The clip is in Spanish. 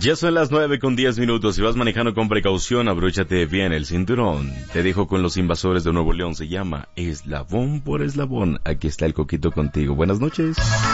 Ya son las 9:10. Si vas manejando con precaución, abróchate bien el cinturón. Te dejo con los invasores de Nuevo León. Se llama Eslabón por Eslabón. Aquí está el Coquito contigo. Buenas noches.